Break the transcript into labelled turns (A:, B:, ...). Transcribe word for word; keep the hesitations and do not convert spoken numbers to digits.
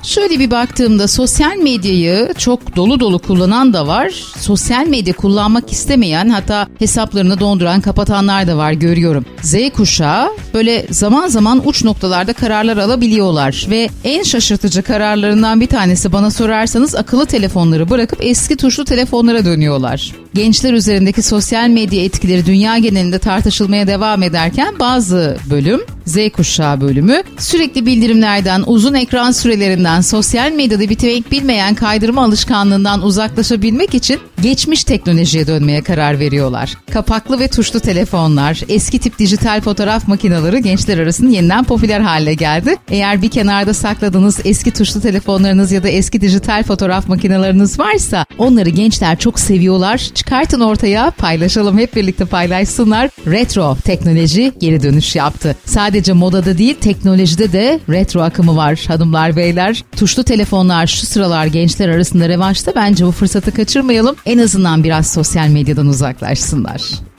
A: Şöyle bir baktığımda sosyal medyayı çok dolu dolu kullanan da var. Sosyal medya kullanmak istemeyen, hatta hesaplarını donduran, kapatanlar da var, görüyorum. Z kuşağı böyle zaman zaman uç noktalarda kararlar alabiliyorlar ve en şaşırtıcı kararlarından bir tanesi, bana sorarsanız, akıllı telefonları bırakıp eski tuşlu telefonlara dönüyorlar. Gençler üzerindeki sosyal medya etkileri dünya genelinde tartışılmaya devam ederken bazı bölüm, Z kuşağı bölümü, sürekli bildirimlerden, uzun ekran sürelerinden, sosyal medyada bitmek bilmeyen kaydırma alışkanlığından uzaklaşabilmek için geçmiş teknolojiye dönmeye karar veriyorlar. Kapaklı ve tuşlu telefonlar, eski tip dijital fotoğraf makineleri gençler arasında yeniden popüler hale geldi. Eğer bir kenarda sakladığınız eski tuşlu telefonlarınız ya da eski dijital fotoğraf makineleriniz varsa onları gençler çok seviyorlar. Çıkartın ortaya, paylaşalım, hep birlikte paylaşsınlar. Retro teknoloji geri dönüş yaptı. Sadece modada değil, teknolojide de retro akımı var hanımlar beyler. Tuşlu telefonlar şu sıralar gençler arasında revaçta. Bence bu fırsatı kaçırmayalım. En azından biraz sosyal medyadan uzaklaşsınlar.